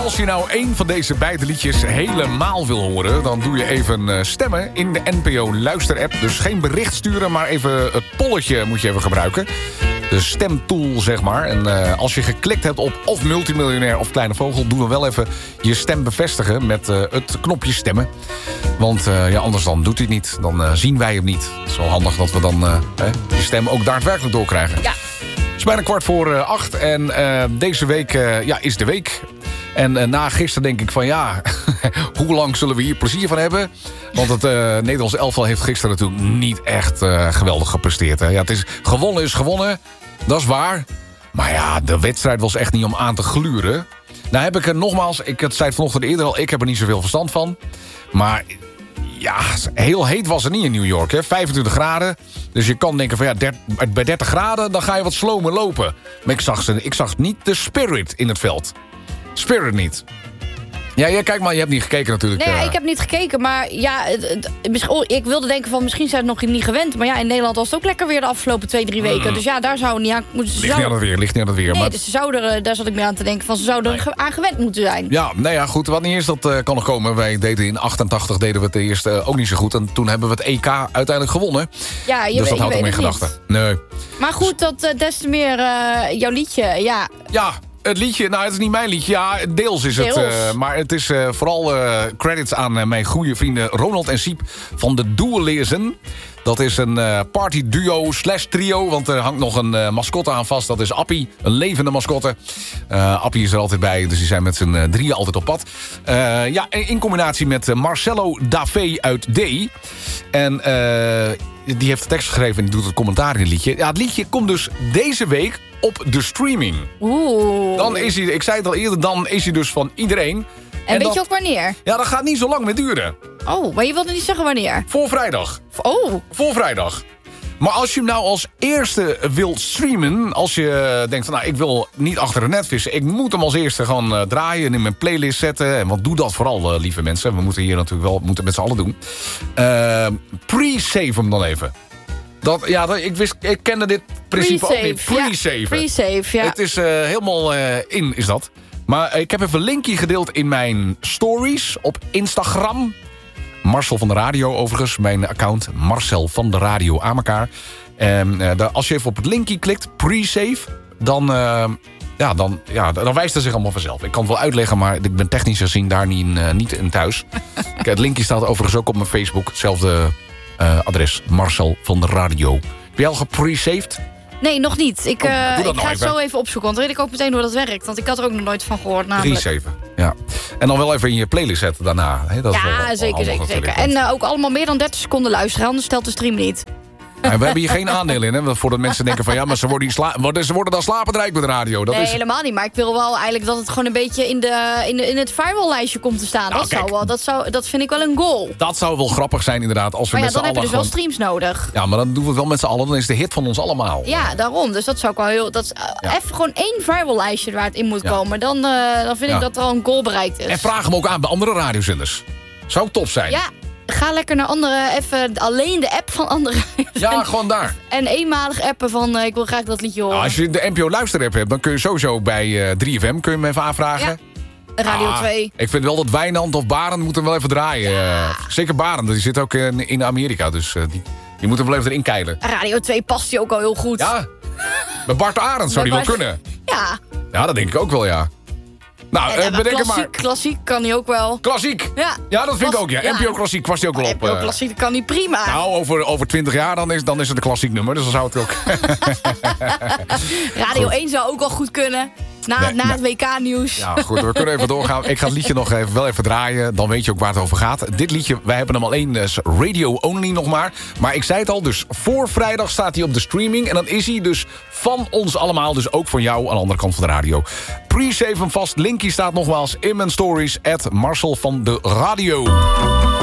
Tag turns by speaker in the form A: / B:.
A: als je nou één van deze beide liedjes helemaal wil horen... dan doe je even stemmen in de NPO Luister-app. Dus geen bericht sturen, maar even het polletje moet je even gebruiken. De stemtool, zeg maar. En als je geklikt hebt op of Multimiljonair of Kleine Vogel... doe dan wel even je stem bevestigen met het knopje stemmen. Want anders dan doet hij het niet. Dan zien wij hem niet. Het is wel handig dat we dan je stem ook daadwerkelijk doorkrijgen. Ja. Het is bijna 7:15 en deze week is de week. En na gisteren denk ik van hoe lang zullen we hier plezier van hebben? Want het Nederlands elftal heeft gisteren natuurlijk niet echt geweldig gepresteerd. Hè? Ja, gewonnen is gewonnen, dat is waar. Maar ja, de wedstrijd was echt niet om aan te gluren. Nou heb ik er nogmaals, ik zei het vanochtend eerder al... ik heb er niet zoveel verstand van. Maar... ja, heel heet was het niet in New York, hè? 25 graden. Dus je kan denken van bij 30 graden... dan ga je wat slomer lopen. Maar ik zag niet de spirit in het veld. Spirit niet. Ja, kijk maar, je hebt niet gekeken natuurlijk.
B: Nee, ik heb niet gekeken, maar ja... ik wilde denken van misschien zijn ze nog niet gewend. Maar ja, in Nederland was het ook lekker weer de afgelopen 2-3 weken. Dus ja, daar zou niet aan moeten zijn.
A: Ligt niet aan het weer.
B: Nee,
A: maar...
B: dus daar zat ik mee aan te denken van ze zouden er aan gewend moeten zijn.
A: Ja, nou ja, goed. Wat niet is, dat kan nog komen. Wij deden in 88 deden we het eerst ook niet zo goed. En toen hebben we het EK uiteindelijk gewonnen.
B: Ja,
A: dus dat houdt ook in gedachten. Nee.
B: Maar goed, dat des te meer jouw liedje, ja.
A: Ja. Het liedje, nou het is niet mijn liedje, ja, deels is het. Maar het is vooral credits aan mijn goede vrienden Ronald en Siep van de Duelezen. Dat is een party duo / trio, want er hangt nog een mascotte aan vast. Dat is Appie, een levende mascotte. Appie is er altijd bij, dus die zijn met z'n drieën altijd op pad. In combinatie met Marcelo Davé uit D. En die heeft de tekst geschreven en die doet het commentaar in het liedje. Ja, het liedje komt dus deze week op de streaming.
B: Oeh.
A: Dan is hij, ik zei het al eerder, dan is hij dus van iedereen.
B: En weet je ook wanneer?
A: Ja, dat gaat niet zo lang meer duren.
B: Oh, maar je wilde niet zeggen wanneer?
A: Voor vrijdag.
B: Oh.
A: Voor vrijdag. Maar als je hem nou als eerste wilt streamen... als je denkt van, ik wil niet achter het net vissen... ik moet hem als eerste gaan draaien en in mijn playlist zetten. En wat doe dat vooral, lieve mensen. We moeten hier natuurlijk wel met z'n allen doen. Pre-save hem dan even. Ik kende dit principe ook niet. Pre-save.
B: Ja, pre-save, ja.
A: Het is helemaal in, is dat. Maar ik heb even een linkje gedeeld in mijn stories op Instagram... Marcel van de Radio overigens, mijn account. Marcel van de Radio aan elkaar. Als je even op het linkje klikt, pre-save... dan wijst het zich allemaal vanzelf. Ik kan het wel uitleggen, maar ik ben technisch gezien daar niet in thuis. Het linkje staat overigens ook op mijn Facebook. Hetzelfde adres, Marcel van de Radio. Heb je al gepre-saved?
B: Nee, nog niet. Ik ga
A: het
B: zo even opzoeken, want dan weet ik ook meteen hoe dat werkt. Want ik had er ook nog nooit van gehoord namelijk.
A: 3-7, ja. En dan wel even in je playlist zetten daarna. Hè? Dat
B: ja,
A: is wel
B: zeker. En ook allemaal meer dan 30 seconden luisteren, anders stelt de stream niet.
A: En we hebben hier geen aandeel in, hè? Voordat mensen denken van... ja, maar ze worden dan slapend rijk met de radio. Dat is...
B: helemaal niet. Maar ik wil wel eigenlijk dat het gewoon een beetje in het viral-lijstje komt te staan. Nou, dat vind ik wel een goal.
A: Dat zou wel grappig zijn, inderdaad. Als we
B: maar
A: met
B: dan
A: z'n
B: heb je dus
A: gewoon...
B: wel streams nodig.
A: Ja, maar dan doen we het wel met z'n allen. Dan is de hit van ons allemaal.
B: Ja, daarom. Dus dat zou ik wel heel... Even gewoon 1 viral-lijstje waar het in moet komen. Dan vind ik dat er al een goal bereikt is.
A: En vraag hem ook aan bij andere radiozenders. Zou tof zijn.
B: Ja. Ga lekker naar andere, even alleen de app van andere.
A: Ja, gewoon daar.
B: En eenmalig appen van, ik wil graag dat liedje horen.
A: Nou, als je de NPO Luister-app hebt, dan kun je sowieso bij 3FM kun je hem even aanvragen.
B: Ja, Radio 2.
A: Ik vind wel dat Wijnand of Barend moeten hem wel even draaien. Ja. Zeker Barend, die zit ook in Amerika, dus die moeten hem wel even erin keilen.
B: Radio 2 past die ook al heel goed.
A: Ja, bij Bart Arend zou die wel kunnen.
B: Ja.
A: Ja, dat denk ik ook wel, ja. Nou, bedenk maar.
B: Klassiek kan hij ook wel.
A: Klassiek? Ja, dat vind ik ook, ja. NPO Klassiek was die ook wel op.
B: NPO Klassiek kan hij prima.
A: Nou, over 20 jaar dan is het een klassiek nummer, dus dan zou het ook...
B: Radio 1 zou ook wel goed kunnen. Na het WK-nieuws.
A: Ja, goed, we kunnen even doorgaan. Ik ga het liedje nog wel even draaien. Dan weet je ook waar het over gaat. Dit liedje, wij hebben hem alleen radio only nog maar. Maar ik zei het al, dus voor vrijdag staat hij op de streaming. En dan is hij dus van ons allemaal. Dus ook van jou aan de andere kant van de radio. Pre-save hem vast. Linkje staat nogmaals in mijn stories. @Marcel van de Radio.